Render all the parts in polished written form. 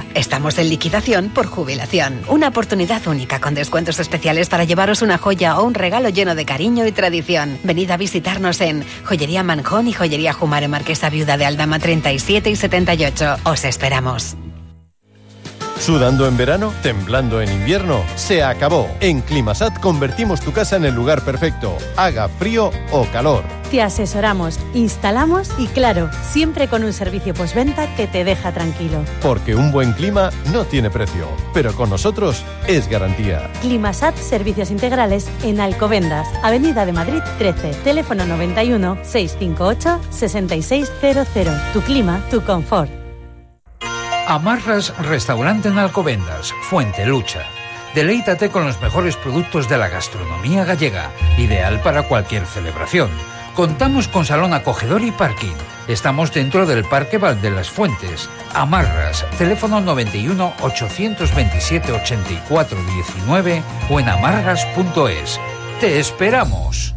Estamos en liquidación por jubilación. Una oportunidad única con descuentos especiales para llevaros una joya o un regalo lleno de cariño y tradición. Venid a visitarnos en Joyería Manjón y Joyería Jumare Marquesa Viuda de Aldama 37 y 78. Os esperamos. ¿Sudando en verano? ¿Temblando en invierno? ¡Se acabó! En Climasat convertimos tu casa en el lugar perfecto, haga frío o calor. Te asesoramos, instalamos y claro, siempre con un servicio postventa que te deja tranquilo. Porque un buen clima no tiene precio, pero con nosotros es garantía. Climasat Servicios Integrales en Alcobendas, Avenida de Madrid 13, teléfono 91 658 6600. Tu clima, tu confort. Amarras Restaurante en Alcobendas, Fuente Lucha. Deleítate con los mejores productos de la gastronomía gallega, ideal para cualquier celebración. Contamos con salón acogedor y parking. Estamos dentro del Parque Val de las Fuentes. Amarras, teléfono 91 827 84 19 o en amarras.es. ¡Te esperamos!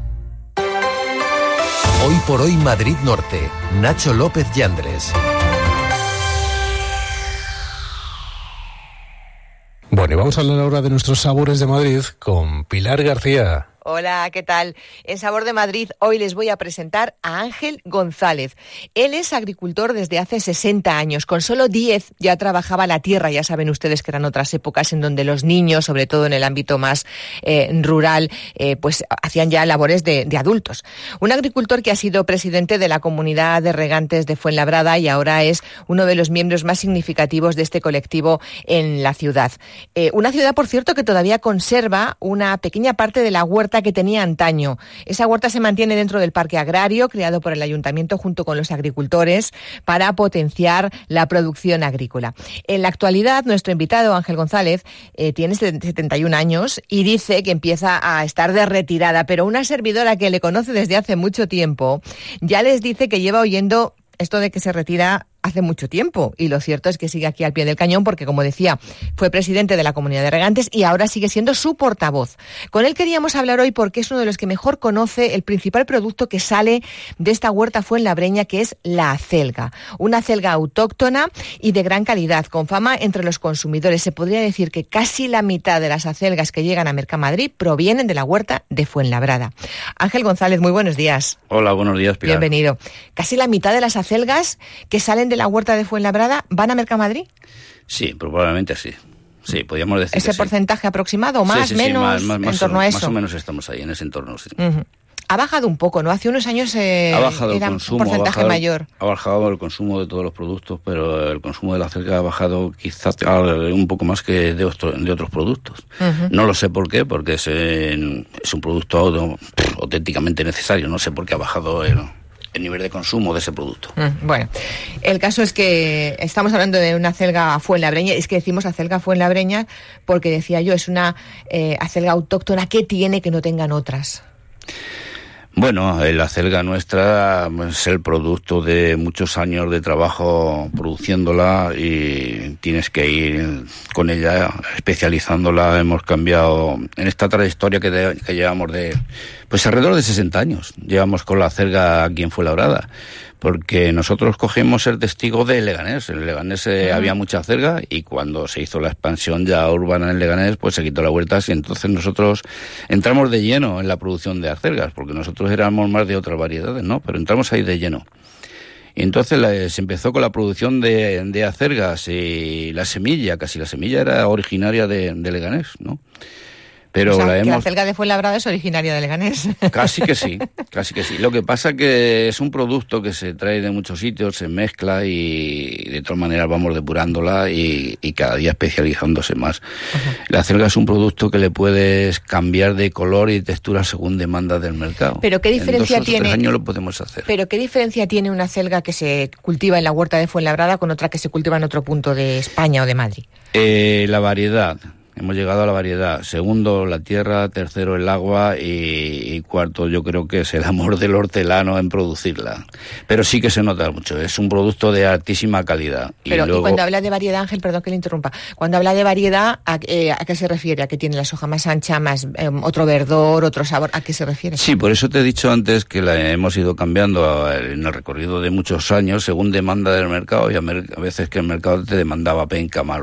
Hoy por hoy Madrid Norte. Nacho López Yandres. Bueno, y vamos a hablar ahora de nuestros sabores de Madrid con Pilar García. Hola, ¿qué tal? En Sabor de Madrid hoy les voy a presentar a Ángel González. Él es agricultor desde hace 60 años. Con solo 10 ya trabajaba la tierra. Ya saben ustedes que eran otras épocas en donde los niños, sobre todo en el ámbito más rural, pues hacían ya labores de adultos. Un agricultor que ha sido presidente de la Comunidad de Regantes de Fuenlabrada y ahora es uno de los miembros más significativos de este colectivo en la ciudad. Una ciudad, por cierto, que todavía conserva una pequeña parte de la huerta que tenía antaño. Esa huerta se mantiene dentro del parque agrario creado por el ayuntamiento junto con los agricultores para potenciar la producción agrícola. En la actualidad, nuestro invitado Ángel González tiene 71 años y dice que empieza a estar de retirada, pero una servidora que le conoce desde hace mucho tiempo ya les dice que lleva oyendo esto de que se retira hace mucho tiempo, y lo cierto es que sigue aquí al pie del cañón porque, como decía, fue presidente de la Comunidad de Regantes y ahora sigue siendo su portavoz. Con él queríamos hablar hoy porque es uno de los que mejor conoce el principal producto que sale de esta huerta fuenlabreña, que es la acelga. Una acelga autóctona y de gran calidad, con fama entre los consumidores. Se podría decir que casi la mitad de las acelgas que llegan a Mercamadrid provienen de la huerta de Fuenlabrada. Ángel González, muy buenos días. Hola, buenos días, Pilar. Bienvenido. Casi la mitad de las acelgas que salen de la huerta de Fuenlabrada van a Mercamadrid. Sí, probablemente sí. Sí, podríamos decir ¿Ese que porcentaje aproximado? ¿Más, sí, menos? Más, en torno a eso. Más o menos estamos ahí, en ese entorno, sí. Uh-huh. Ha bajado un poco, ¿no? Hace unos años era un porcentaje mayor. Ha bajado el consumo de todos los productos, pero el consumo de la acelga ha bajado quizás un poco más que de otros productos. Uh-huh. No lo sé por qué, porque es un producto auténticamente necesario. No sé por qué ha bajado el nivel de consumo de ese producto. Bueno, el caso es que estamos hablando de una acelga fuenlabreña. Es que decimos acelga fuenlabreña porque, decía yo, es una acelga autóctona. ¿Qué tiene que no tengan otras? Bueno, la acelga nuestra es el producto de muchos años de trabajo produciéndola y tienes que ir con ella especializándola. Hemos cambiado en esta trayectoria que llevamos pues alrededor de 60 años. Llevamos con la acelga aquí en Fuenlabrada, porque nosotros cogemos el testigo de Leganés. En Leganés había mucha acelga y cuando se hizo la expansión ya urbana en Leganés, pues se quitó las huertas y entonces nosotros entramos de lleno en la producción de acelgas, porque nosotros éramos más de otras variedades, ¿no? Pero entramos ahí de lleno. Y entonces se empezó con la producción de acelgas y la semilla era originaria de Leganés, ¿no? Pero la acelga de Fuenlabrada es originaria de Leganés. Casi que sí. Lo que pasa que es un producto que se trae de muchos sitios, se mezcla y de todas maneras vamos depurándola y cada día especializándose más. Uh-huh. La acelga es un producto que le puedes cambiar de color y textura según demanda del mercado. ¿Pero qué diferencia en 2 o 3 tiene? años lo podemos hacer. ¿Pero qué diferencia tiene una acelga que se cultiva en la huerta de Fuenlabrada con otra que se cultiva en otro punto de España o de Madrid? La variedad. Hemos llegado a la variedad. Segundo, la tierra. Tercero, el agua. Y cuarto, yo creo que es el amor del hortelano en producirla. Pero sí que se nota mucho. Es un producto de altísima calidad. Pero y cuando habla de variedad, Ángel, perdón que le interrumpa. Cuando habla de variedad, ¿a qué se refiere? ¿A que tiene las hojas más anchas, más otro verdor, otro sabor? ¿A qué se refiere? Sí, por eso te he dicho antes que la hemos ido cambiando en el recorrido de muchos años según demanda del mercado y a veces que el mercado te demandaba penca más